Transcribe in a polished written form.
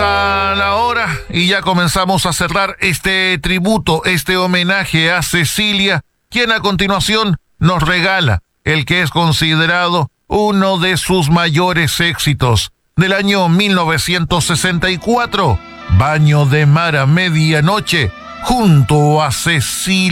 pasa la hora y ya comenzamos a cerrar este tributo, este homenaje a Cecilia, quien a continuación nos regala el que es considerado uno de sus mayores éxitos del año 1964, Baño de Mar a Medianoche, junto a Cecilia.